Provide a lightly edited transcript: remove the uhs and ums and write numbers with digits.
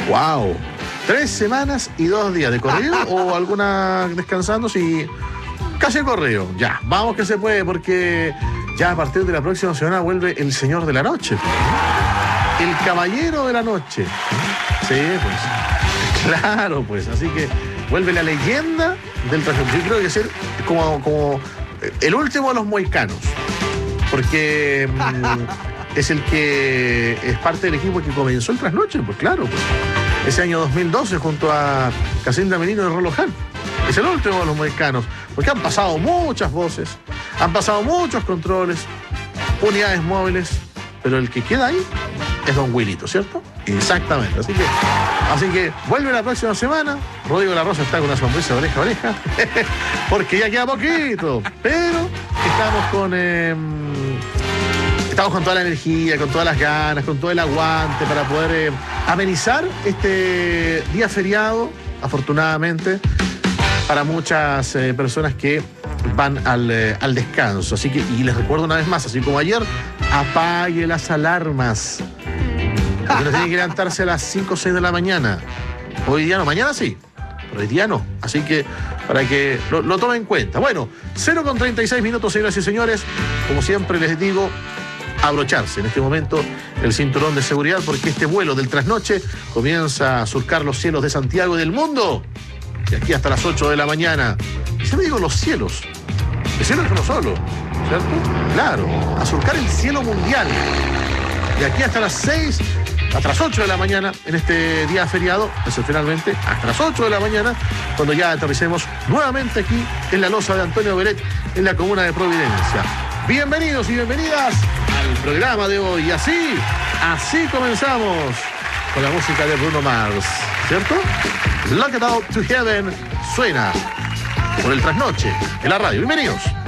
¡Wow! 3 semanas y 2 días de corrido o alguna descansando, sí. Casi el correo. Ya, vamos que se puede, porque ya a partir de la próxima semana vuelve el señor de la noche. El caballero de la noche. Sí, pues. Claro, pues. Así que vuelve la leyenda del trasnoche. Yo creo que ser como el último de los mohicanos. Porque es el que es parte del equipo que comenzó el trasnoche, pues claro. Pues. Ese año 2012 junto a Casilda Merino y Rolo Hahn. Es el último de los mohicanos, porque han pasado muchas voces, han pasado muchos controles, unidades móviles, pero el que queda ahí es Don Wilito, ¿cierto? Exactamente, así que vuelve la próxima semana. Rodrigo La Rosa está con una sonrisa de oreja a oreja, porque ya queda poquito, pero estamos con toda la energía, con todas las ganas, con todo el aguante para poder amenizar este día feriado, afortunadamente, para muchas personas que van al descanso. Así que, y les recuerdo una vez más, así como ayer, apague las alarmas. Porque no tiene que levantarse a las 5 o 6 de la mañana. Hoy día no, mañana sí, pero hoy día no. Así que, para que lo tomen en cuenta. Bueno, 0:36, señoras y señores. Como siempre les digo, abrocharse en este momento el cinturón de seguridad, porque este vuelo del trasnoche comienza a surcar los cielos de Santiago y del mundo. De aquí hasta las 8 de la mañana. Y siempre digo los cielos. El cielo es uno solo, ¿cierto? Claro, a surcar el cielo mundial. De aquí hasta las 6, hasta las 8 de la mañana, en este día feriado, excepcionalmente, hasta las 8 de la mañana, cuando ya aterricemos nuevamente aquí en la losa de Antonio Beret, en la comuna de Providencia. Bienvenidos y bienvenidas al programa de hoy. Y así comenzamos con la música de Bruno Mars, ¿cierto? Lock It Out to Heaven suena por el trasnoche en la radio. Bienvenidos.